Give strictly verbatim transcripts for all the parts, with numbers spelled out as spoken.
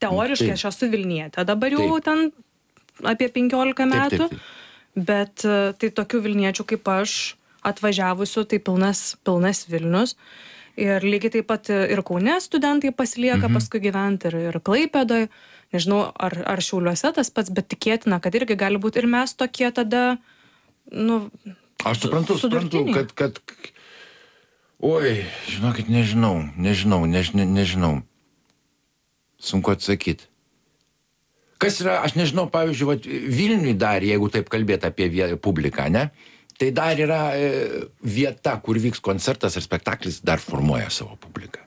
teoriškai Taip. aš esu Vilnietė, dabar jau Taip. ten apie penkiolika Taip, metų, taip, taip. bet e, tai tokių Vilniečių kaip aš atvažiavusių, tai pilnas, pilnas Vilnius. Ir lygiai taip pat ir Kaune studentai pasilieka Mhm. paskui gyventi, ir, ir Klaipėdoj. Nežinau, ar, ar Šiauliuose tas pats, bet tikėtina, kad irgi gali būti. Ir mes tokie tada, nu, Aš suprantu, suprantu, sudurtiniai. kad, kad... Oi, žinokit, nežinau, nežinau, než, ne, nežinau. Sunku atsakyti. Kas yra, aš nežinau, pavyzdžiui, vat, Vilniui dar, jeigu taip kalbėti apie vie- publiką, ne? Tai dar yra e, vieta, kur vyks koncertas ir spektaklis, dar formuoja savo publiką.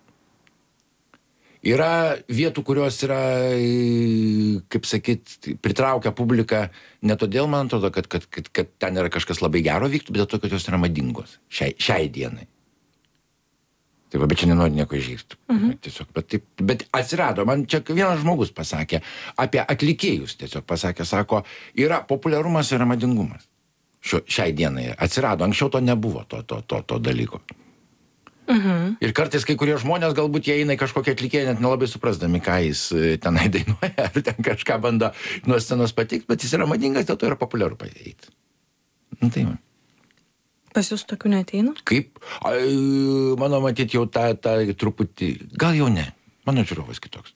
Yra vietų, kurios yra, e, kaip sakyt, pritraukia publiką ne todėl, man atrodo, kad, kad, kad, kad ten yra kažkas labai gero vyktų, bet dėl to, kad jos yra madingos šiai, šiai dienai. Tai va, bet čia nenori nieko įžeisti. Mhm. Tiesiog, bet, taip, bet atsirado, man čia vienas žmogus pasakė, apie atlikėjus tiesiog pasakė, sako, yra populiarumas, yra madingumas. Šio, šiai dienai atsirado, anksčiau to nebuvo, to, to, to, to dalyko. Mhm. Ir kartais kai kurie žmonės, galbūt jie eina į kažkokią atlikėją, net nelabai suprasdami, ką jis e, tenai dainuoja, ar ten kažką bando nuo scenos patikti, bet jis yra madingas, dėl to yra populiaru paeiti. Nu, tai man. Pas jūs tokių neateina? Kaip? Ai, mano matyti jau tą, tą truputį, gal jau ne, mano žiūrovas kitoks.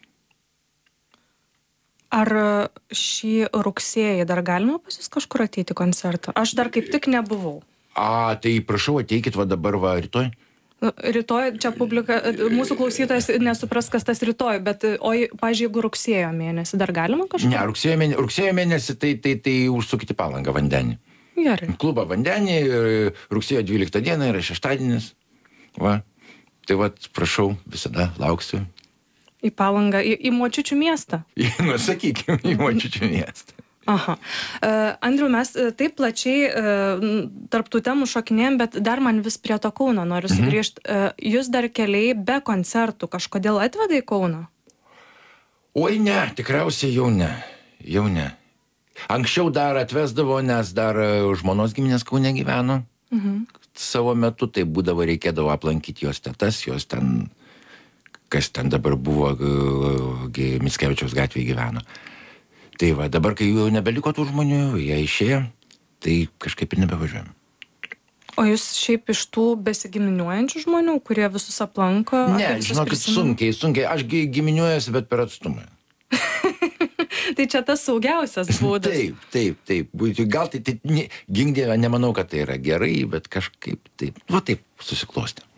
Ar šį rugsėjį dar galima pas jūs kažkur ateiti į koncertą? Aš dar kaip tik nebuvau. A, tai prašau, ateikit va dabar va rytoj. Nu, rytoj čia publika, mūsų klausytojas nesupras, kas tas rytoj, bet, o, pavyzdžiui, jeigu rugsėjo mėnesį dar galima kažkur? Ne, rugsėjo mėnesį, rugsėjo mėnesį tai, tai, tai užsukite Palangą Vandenį. Gerai. Klubą Vandenį, rugsėjo dvyliktą dieną yra šeštadienis. Va, tai va, prašau, visada lauksiu. Į Palangą, į, į Močiučių miestą. Nu, sakykime, į Močiučių miestą. Aha. Uh, Andriau, mes uh, taip plačiai uh, tarptų temų šokinėjom, bet dar man vis prie to Kauno noriu sugrįžti. Mhm. Uh, jūs dar keliai be koncertų kažkodėl atveda į Kauną? Oi ne, tikriausiai jau ne. Jau ne. Anksčiau dar atvesdavo, nes dar žmonos giminės Kaune gyveno. Mhm. Savo metu tai būdavo, reikėdavo aplankyti jos tetas, jos ten, kas ten dabar buvo, Mickevičiaus gatvėje gyveno. Tai va, dabar, kai jau nebeliko tų žmonių, jie išėjo, tai kažkaip ir nebevažiuojame. O jūs šiaip iš tų besigiminiuojančių žmonių, kurie visus aplanko? Ne, žinokit, sunkiai, sunkiai. Aš gi giminiuojuosi, bet per atstumą. Tai čia tas saugiausias būdas. Taip, taip, taip. Gal tai, tai ne, gingdėvė, nemanau, kad tai yra gerai, bet kažkaip taip, va taip susiklostė.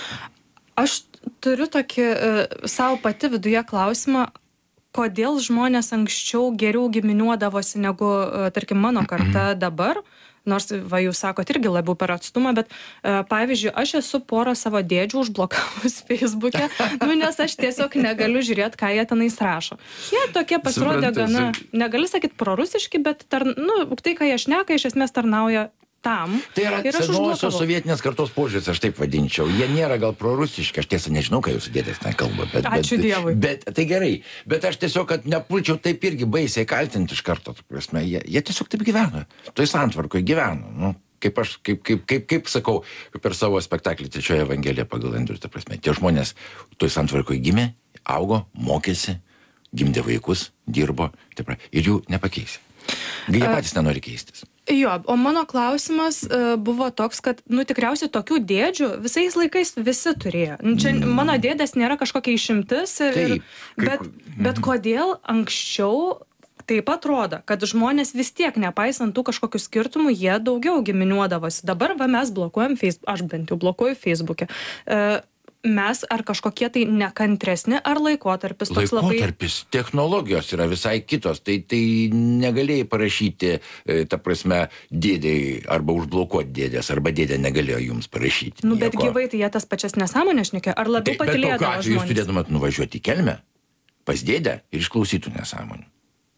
Aš turiu tokį uh, savo pati viduje klausimą, kodėl žmonės anksčiau geriau giminiuodavosi negu, uh, tarkim, mano karta dabar, nors, va, jūs sakot, irgi labiau per atstumą, bet, uh, pavyzdžiui, aš esu porą savo dėdžių užblokavus Facebook'e, nu, nes aš tiesiog negaliu žiūrėti, ką jie tenais rašo. Jie tokie pasirodė gana, negali sakyti prorusiški, bet, tar, nu, tai, ką jie šneka, iš esmės tarnauja tam. Tai yra senosios sovietinės kartos požiūris, aš taip vadinčiau. Jie nėra gal prorusiški, aš tiesa nežinau, ką jūsų dėdės ten kalba. Bet, Ačiū bet, Dievui. Bet, tai gerai, bet aš tiesiog, kad nepulčiau taip irgi baisiai kaltinti iš karto. Prasme, jie, jie tiesiog taip gyveno. Toj santvarkoje gyveno. Nu, kaip aš, kaip, kaip, kaip, kaip sakau, per savo spektaklį Trečioji Evangelija pagal Andrių, ta prasme, tie žmonės toj santvarkoje gimė, augo, mokėsi, gimdė vaikus, dirbo, taip, ir jų nepakeisi. Jie patys nenori keistis. Jo, o mano klausimas uh, buvo toks, kad, nu, tikriausiai tokių dėdžių visais laikais visi turėjo. Čia mm. mano dėdės nėra kažkokia išimtis, ir, Taip, bet, kaip... bet kodėl anksčiau taip atrodo, kad žmonės vis tiek, nepaisant tų kažkokių skirtumų, jie daugiau giminiuodavosi. Dabar va, mes blokuojam Facebook, aš bent jau blokuoju Facebook'e. Uh, mes ar kažkokie tai nekantresni, ar laikotarpis toks labai... Laikotarpis, technologijos yra visai kitos, tai, tai negalėjai parašyti, e, ta prasme, dėdėjai, arba užblokuoti dėdės, arba dėdė negalėjo jums parašyti. Nu, bet nieko. gyvai tai jie tas pačias nesąmonės šnekė, ar labiau Tai, bet patylėdavo tokiu atveju jūs žmonės? turėtumėt nuvažiuoti į Kelmę, pas dėdę ir išklausytų nesąmonių.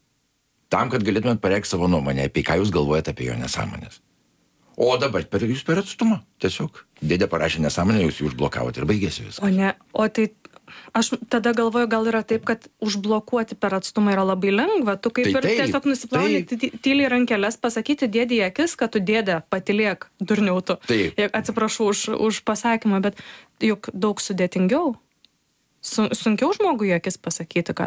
Tam, kad galėtumėt pareikšti savo nuomonę, apie ką jūs galvojate apie jo nesąmonės. O dabar per, jūs per atstumą. Tiesiog dėdė parašė nesąmonę, jūs jų užblokavote ir baigėsi viskas. O ne, o tai aš tada galvoju, gal yra taip, kad užblokuoti per atstumą yra labai lengva. Tu kaip Tai ir taip, tiesiog nusiplauni taip. ty- tyliai rankeles, pasakyti dėdė į akis, kad tu dėdė patylėk, durniautų. Taip. Atsiprašau už, už pasakymą, bet juk daug sudėtingiau. Su, sunkiau žmogui į akis pasakyti, ką